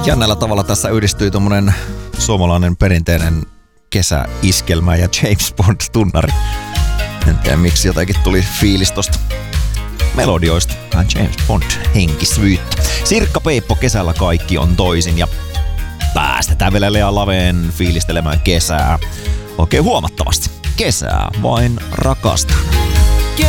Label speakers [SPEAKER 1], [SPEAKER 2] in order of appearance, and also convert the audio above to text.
[SPEAKER 1] Jännällä tavalla tässä yhdistyy tommonen suomalainen perinteinen kesäiskelmä ja James Bond-tunnari. En tiedä miksi jotenkin tuli fiilis tosta melodioista. Vähän James Bond-henkisyyttä. Sirkka Peippo, kesällä kaikki on toisin ja päästetään vielä Lea Laveen fiilistelemään kesää. Oikein huomattavasti. Kesää vain rakastan.